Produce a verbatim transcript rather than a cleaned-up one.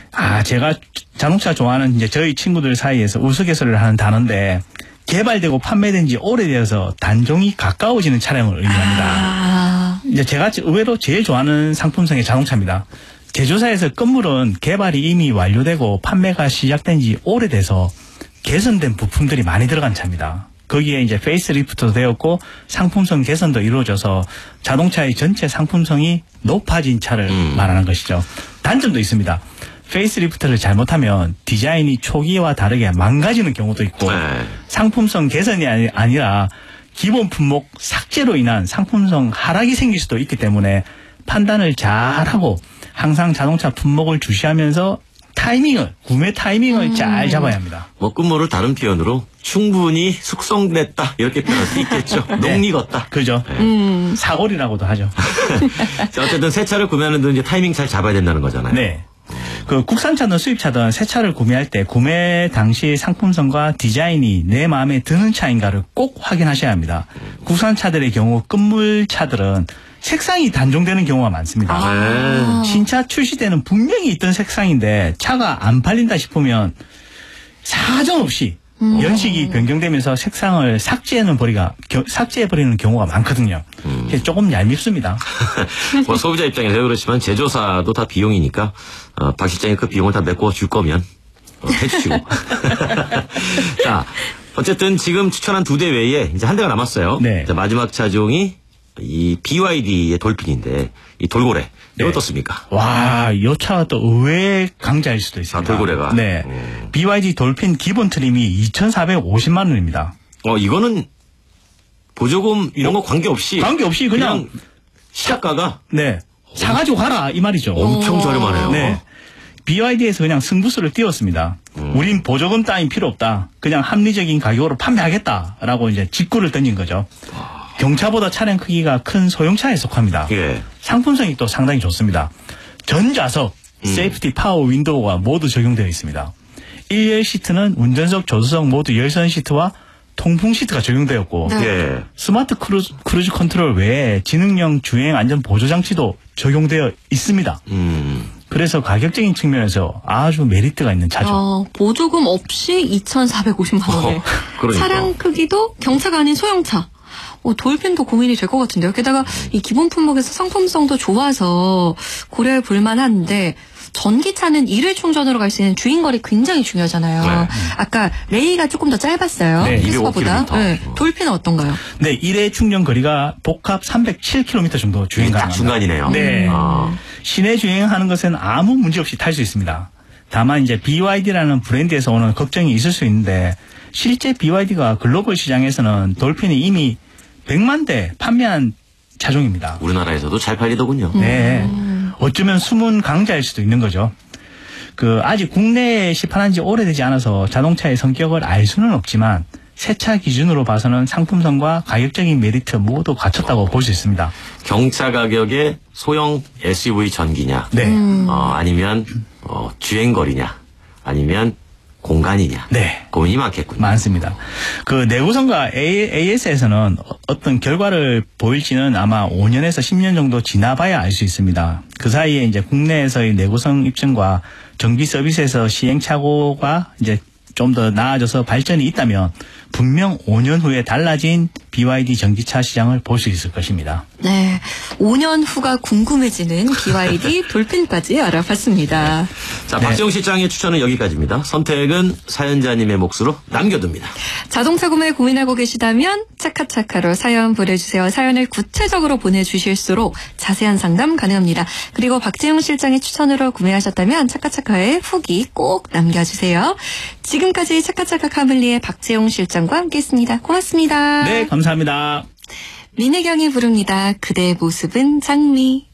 아, 제가 자동차 좋아하는 이제 저희 친구들 사이에서 우스갯소리를 하는 단어인데 개발되고 판매된 지 오래되어서 단종이 가까워지는 차량을 의미합니다. 아. 이제 제가 의외로 제일 좋아하는 상품성의 자동차입니다. 제조사에서 건물은 개발이 이미 완료되고 판매가 시작된 지 오래돼서 개선된 부품들이 많이 들어간 차입니다. 거기에 이제 페이스리프트도 되었고 상품성 개선도 이루어져서 자동차의 전체 상품성이 높아진 차를 음. 말하는 것이죠. 단점도 있습니다. 페이스리프트를 잘못하면 디자인이 초기와 다르게 망가지는 경우도 있고 네. 상품성 개선이 아니, 아니라 기본 품목 삭제로 인한 상품성 하락이 생길 수도 있기 때문에 판단을 잘하고 항상 자동차 품목을 주시하면서 타이밍을, 구매 타이밍을 음. 잘 잡아야 합니다. 뭐 끝모를 다른 표현으로 충분히 숙성됐다 이렇게 표현할 수 있겠죠. 네. 녹익었다. 그죠. 네. 음. 사골이라고도 하죠. 자, 어쨌든 새 차를 구매하는 이제 타이밍 잘 잡아야 된다는 거잖아요. 네. 그 국산차든 수입차든 새 차를 구매할 때 구매 당시 상품성과 디자인이 내 마음에 드는 차인가를 꼭 확인하셔야 합니다. 국산차들의 경우 끝물차들은 색상이 단종되는 경우가 많습니다. 아. 신차 출시 때는 분명히 있던 색상인데 차가 안 팔린다 싶으면 사정없이 음. 연식이 변경되면서 색상을 삭제하는 버리가 삭제해버리는 경우가 많거든요. 음. 조금 얄밉습니다. 뭐 소비자 입장에서 그렇지만 제조사도 다 비용이니까 어, 박 실장이 그 비용을 다 메꿔 줄 거면 어, 해주시고. 자, 어쨌든 지금 추천한 두 대 외에 이제 한 대가 남았어요. 네. 자, 마지막 차종이 이 비와이디의 돌핀인데 이 돌고래 네. 이거 어떻습니까? 와, 이 차가 또 의외의 강자일 수도 있습니다. 아, 돌고래가. 네, 음. 비와이디 돌핀 기본 트림이 이천사백오십만 원입니다. 어, 이거는 보조금 이런 거 관계없이 관계없이 그냥, 그냥 시작가가 네 사가지고 가라 이 말이죠. 엄청 저렴하네요. 네. 비와이디에서 그냥 승부수를 띄웠습니다. 음. 우린 보조금 따윈 필요 없다. 그냥 합리적인 가격으로 판매하겠다라고 이제 직구를 던진 거죠. 와. 경차보다 차량 크기가 큰 소형차에 속합니다. 예. 상품성이 또 상당히 좋습니다. 전좌석, 음. 세이프티 파워 윈도우가 모두 적용되어 있습니다. 일열 시트는 운전석, 조수석 모두 열선 시트와 통풍 시트가 적용되었고 네. 예. 스마트 크루즈, 크루즈 컨트롤 외에 지능형 주행 안전 보조 장치도 적용되어 있습니다. 음. 그래서 가격적인 측면에서 아주 메리트가 있는 차죠. 어, 보조금 없이 이천사백오십만 원에 어, 차량 크기도 경차가 아닌 소형차. 어, 돌핀도 고민이 될 것 같은데요. 게다가 이 기본 품목에서 상품성도 좋아서 고려해 볼 만한데 전기차는 일회 충전으로 갈 수 있는 주행거리 굉장히 중요하잖아요. 네. 아까 레이가 조금 더 짧았어요. 네, 피스파보다. 네. 돌핀은 어떤가요? 네, 일회 충전 거리가 복합 삼백칠 킬로미터 정도 주행 가능합니다. 딱 중간이네요. 네. 아. 시내 주행하는 것은 아무 문제 없이 탈 수 있습니다. 다만 이제 비와이디라는 브랜드에서 오는 걱정이 있을 수 있는데 실제 비와이디가 글로벌 시장에서는 돌핀이 이미 백만 대 판매한 차종입니다. 우리나라에서도 잘 팔리더군요. 네. 음. 어쩌면 숨은 강자일 수도 있는 거죠. 그 아직 국내에 시판한 지 오래되지 않아서 자동차의 성격을 알 수는 없지만 새차 기준으로 봐서는 상품성과 가격적인 메리트 모두 갖췄다고 볼 수 있습니다. 경차 가격에 소형 에스유브이 전기냐, 네. 음. 어, 아니면 어, 주행거리냐, 아니면 공간이냐. 네. 고민이 많겠군요. 많습니다. 그 내구성과 에이에스에서는 어떤 결과를 보일지는 아마 오 년에서 십 년 정도 지나봐야 알 수 있습니다. 그 사이에 이제 국내에서의 내구성 입증과 정비 서비스에서 시행착오가 이제 좀 더 나아져서 발전이 있다면 분명 오 년 후에 달라진 비와이디 전기차 시장을 볼 수 있을 것입니다. 네, 오 년 후가 궁금해지는 비와이디 돌핀까지 알아봤습니다. 네. 자, 박재홍 실장의 추천은 여기까지입니다. 선택은 사연자님의 몫으로 남겨둡니다. 자동차 구매 고민하고 계시다면 차카차카로 사연 보내주세요. 사연을 구체적으로 보내주실수록 자세한 상담 가능합니다. 그리고 박재홍 실장의 추천으로 구매하셨다면 차카차카에 후기 꼭 남겨주세요. 지금까지 차카차카 카블리의 박재홍 실장과 함께했습니다. 고맙습니다. 네, 감사합니다. 민혜경이 부릅니다. 그대의 모습은 장미.